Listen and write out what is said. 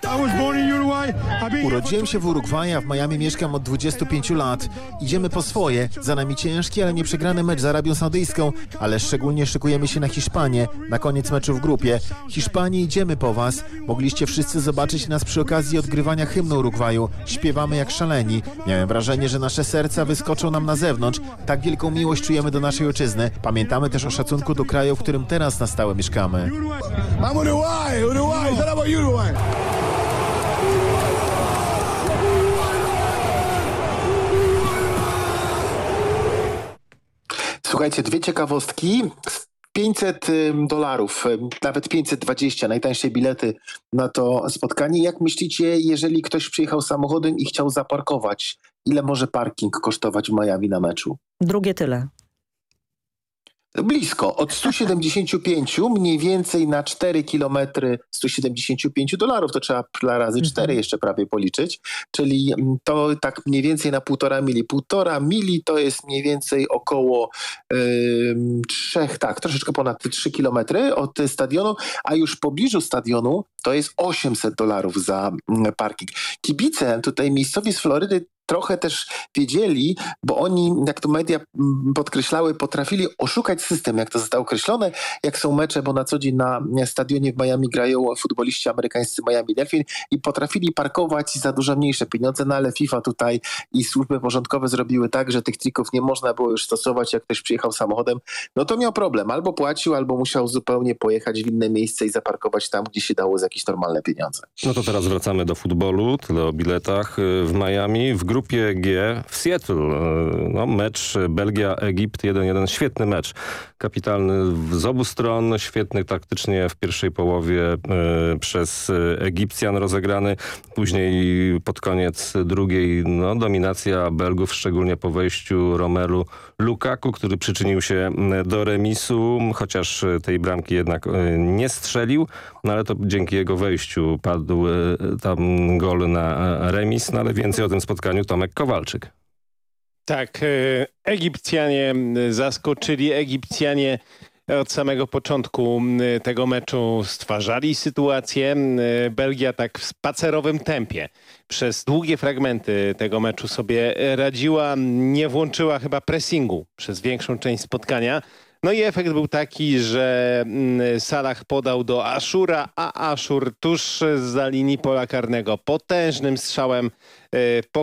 Urodziłem się w Urugwaju, a w Miami mieszkam od 25 lat. Idziemy po swoje. Za nami ciężki, ale nieprzegrany mecz z Arabią Saudyjską, ale szczególnie szykujemy się na Hiszpanię, na koniec meczu w grupie. Hiszpanii, idziemy po was. Mogliście wszyscy zobaczyć nas przy okazji odgrywania hymnu Urugwaju. Śpiewamy jak szaleni. Miałem wrażenie, że nasze serca wyskoczą nam na zewnątrz. Tak wielką miłość czujemy do naszej ojczyzny. Pamiętamy też o szacunku do kraju, w którym teraz na stałe mieszkamy. Uruguay. Słuchajcie, dwie ciekawostki. $500, nawet 520, najtańsze bilety na to spotkanie. Jak myślicie, jeżeli ktoś przyjechał samochodem i chciał zaparkować, ile może parking kosztować w Miami na meczu? Drugie tyle. Blisko. Od 175 mniej więcej na 4 kilometry $175. To trzeba razy 4 jeszcze prawie policzyć. Czyli to tak mniej więcej na 1,5 mili. 1,5 mili to jest mniej więcej około 3, tak, troszeczkę ponad 3 kilometry od stadionu, a już w pobliżu stadionu to jest $800 za parking. Kibice tutaj miejscowi z Florydy trochę też wiedzieli, bo oni, jak to media podkreślały, potrafili oszukać system, jak to zostało określone, jak są mecze, bo na co dzień na stadionie w Miami grają futboliści amerykańscy Miami Delfin i potrafili parkować za dużo mniejsze pieniądze, no ale FIFA tutaj i służby porządkowe zrobiły tak, że tych trików nie można było już stosować, jak ktoś przyjechał samochodem, no to miał problem, albo płacił, albo musiał zupełnie pojechać w inne miejsce i zaparkować tam, gdzie się dało za jakieś normalne pieniądze. No to teraz wracamy do futbolu, tyle o biletach w Miami. W grupie G w Seattle, no, mecz Belgia-Egipt 1-1, świetny mecz, kapitalny z obu stron, świetny taktycznie w pierwszej połowie przez Egipcjan rozegrany, później pod koniec drugiej dominacja Belgów, szczególnie po wejściu Romelu Lukaku, który przyczynił się do remisu, chociaż tej bramki jednak nie strzelił, no ale to dzięki jego wejściu padł tam gol na remis, no ale więcej o tym spotkaniu Tomek Kowalczyk. Tak, Egipcjanie zaskoczyli, Egipcjanie od samego początku tego meczu stwarzali sytuację. Belgia tak w spacerowym tempie przez długie fragmenty tego meczu sobie radziła, nie włączyła chyba pressingu przez większą część spotkania. No i efekt był taki, że Salah podał do Ashura, a Ashur tuż zza linii pola karnego potężnym strzałem